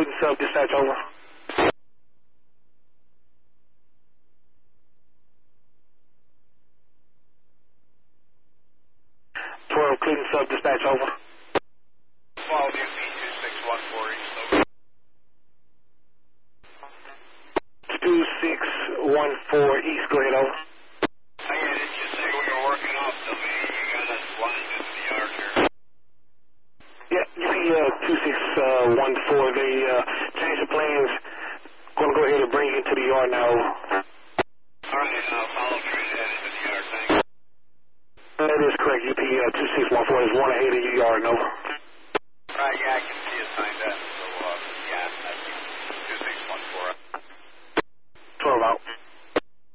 Cleveland Sub, dispatch over. 12 Cleveland Sub, dispatch over. 12 UP 2614 East, over. 2614 East, go ahead, over. Hey, didn't you say we were working off the main? You got us flying into the yard here. Yeah, UP 2614, they changed the plans. Going to go ahead and bring you into the yard now. All right, I'll follow through and head into the yard. Thanks. That is correct. UP 2614 is 1 ahead of your yard, over.